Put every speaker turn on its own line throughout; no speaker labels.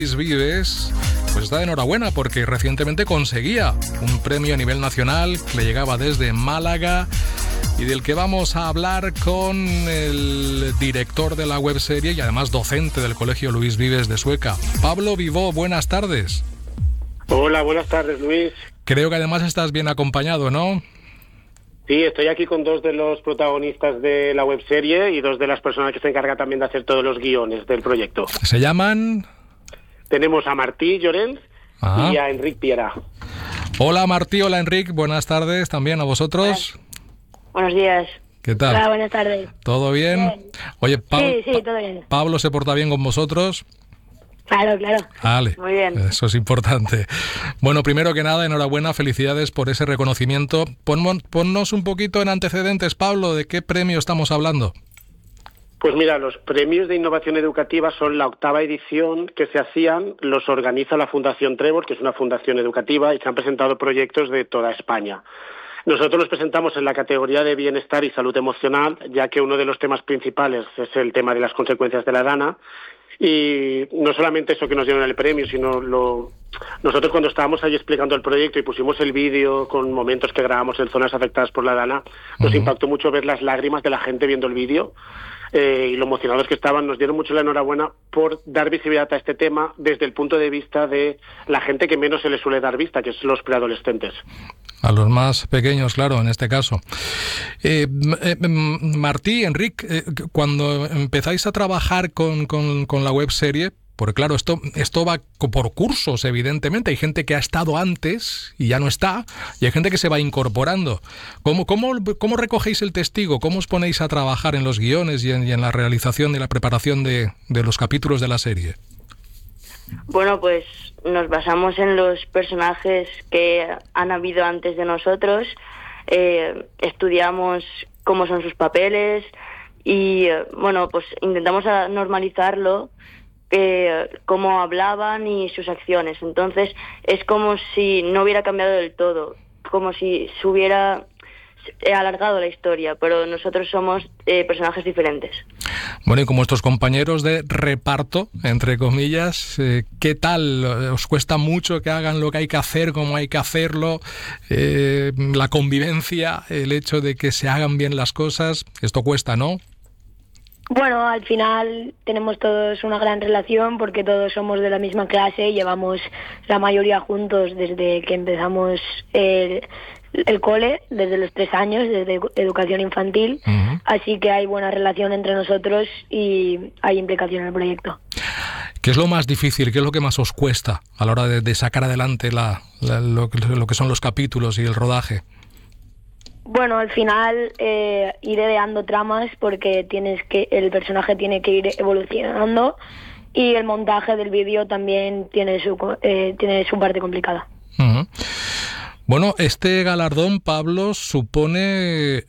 Luis Vives pues está de enhorabuena porque recientemente conseguía un premio a nivel nacional que le llegaba desde Málaga y del que vamos a hablar con el director de la webserie y además docente del Colegio Luis Vives de Sueca. Pablo Vivó, buenas tardes.
Hola, buenas tardes, Luis.
Creo que además estás bien acompañado, ¿no?
Sí, estoy aquí con dos de los protagonistas de la webserie y dos de las personas que se encargan también de hacer todos los guiones del proyecto.
¿Se llaman?
Tenemos a Martí Llorens y a Enric Piera.
Hola Martí, hola Enric, buenas tardes también a vosotros.
Buenos días.
¿Qué tal?
Hola, buenas tardes.
¿Todo bien?
Bien.
Oye,
Sí, todo bien.
¿Pablo se porta bien con vosotros?
Claro.
Vale,
Muy bien.
eso es importante. Bueno, primero que nada, enhorabuena, felicidades por ese reconocimiento. Ponnos un poquito en antecedentes, Pablo, ¿de qué premio estamos hablando?
Pues mira, los premios de innovación educativa son la 8ª edición que se hacían, los organiza la Fundación Trevor, que es una fundación educativa, y se han presentado proyectos de toda España. Nosotros los presentamos en la categoría de bienestar y salud emocional, ya que uno de los temas principales es el tema de las consecuencias de la DANA. Y no solamente eso que nos dieron el premio, sino nosotros cuando estábamos ahí explicando el proyecto y pusimos el vídeo con momentos que grabamos en zonas afectadas por la DANA, nos impactó mucho ver las lágrimas de la gente viendo el vídeo y lo emocionados que estaban. Nos dieron mucho la enhorabuena por dar visibilidad a este tema desde el punto de vista de la gente que menos se le suele dar vista, que es los preadolescentes.
A los más pequeños, claro, en este caso. Martí, Enric, cuando empezáis a trabajar con la webserie, porque claro, esto va por cursos, evidentemente. Hay gente que ha estado antes y ya no está, y hay gente que se va incorporando. ¿Cómo recogéis el testigo? ¿Cómo os ponéis a trabajar en los guiones y en la realización y la preparación de los capítulos de la serie?
Bueno, pues nos basamos en los personajes que han habido antes de nosotros, estudiamos cómo son sus papeles y, bueno, pues intentamos normalizarlo, cómo hablaban y sus acciones. Entonces es como si no hubiera cambiado del todo, como si se hubiera alargado la historia, pero nosotros somos personajes diferentes.
Bueno, y como estos compañeros de reparto, entre comillas, ¿qué tal? ¿Os cuesta mucho que hagan lo que hay que hacer, cómo hay que hacerlo? La convivencia, el hecho de que se hagan bien las cosas, esto cuesta, ¿no?
Bueno, al final tenemos todos una gran relación porque todos somos de la misma clase y llevamos la mayoría juntos desde que empezamos el cole, desde los 3 años, desde educación infantil, así que hay buena relación entre nosotros y hay implicación en el proyecto.
¿Qué es lo más difícil? ¿Qué es lo que más os cuesta a la hora de sacar adelante lo que son los capítulos y el rodaje?
Bueno, al final ir ideando tramas porque el personaje tiene que ir evolucionando y el montaje del vídeo también tiene su parte complicada.
Bueno, este galardón, Pablo, supone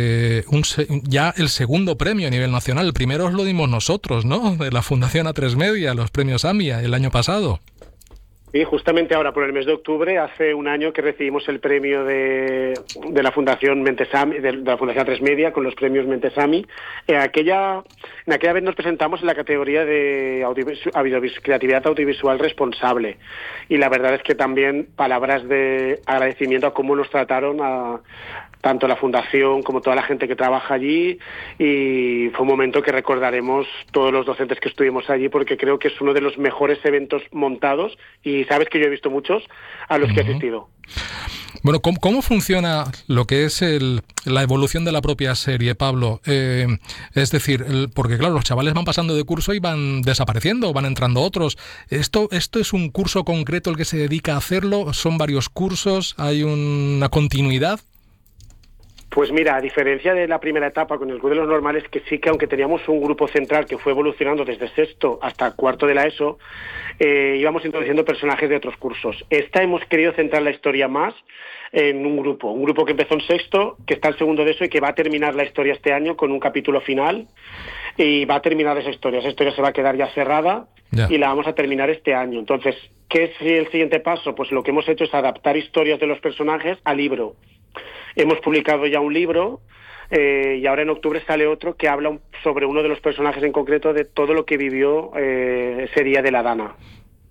ya el segundo premio a nivel nacional. El primero os lo dimos nosotros, ¿no? De la Fundación A3 Media, los premios AMIA, el año pasado.
Sí, justamente ahora, por el mes de octubre, hace un año que recibimos el premio de la Fundación Mentesami, de la Fundación A3 Media, con los premios Mentesami. En aquella vez nos presentamos en la categoría de creatividad audiovisual responsable. Y la verdad es que también palabras de agradecimiento a cómo nos trataron tanto la Fundación como toda la gente que trabaja allí, y fue un momento que recordaremos todos los docentes que estuvimos allí, porque creo que es uno de los mejores eventos montados, y sabes que yo he visto muchos a los que he asistido.
Bueno, ¿cómo funciona lo que es la evolución de la propia serie, Pablo? Es decir, porque claro, los chavales van pasando de curso y van desapareciendo, van entrando otros. ¿Esto es un curso concreto el que se dedica a hacerlo? ¿Son varios cursos? ¿Hay una continuidad?
Pues mira, a diferencia de la primera etapa con el Club de los Normales, que sí que aunque teníamos un grupo central que fue evolucionando desde sexto hasta cuarto de la ESO, íbamos introduciendo personajes de otros cursos. Esta hemos querido centrar la historia más en un grupo que empezó en sexto, que está en segundo de ESO y que va a terminar la historia este año con un capítulo final, y va a terminar esa historia se va a quedar ya cerrada y la vamos a terminar este año. Entonces, ¿qué es el siguiente paso? Pues lo que hemos hecho es adaptar historias de los personajes al libro. Hemos publicado ya un libro y ahora en octubre sale otro que habla sobre uno de los personajes en concreto de todo lo que vivió ese día de la Dana.